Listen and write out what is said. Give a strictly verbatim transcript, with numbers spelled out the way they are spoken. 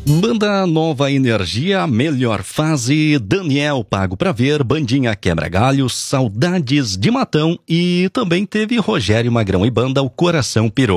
Banda Nova Energia, Melhor Fase, Daniel Pago Pra Ver, Bandinha Quebra Galho, Saudades de Matão e também teve Rogério Magrão e Banda O Coração Pirou.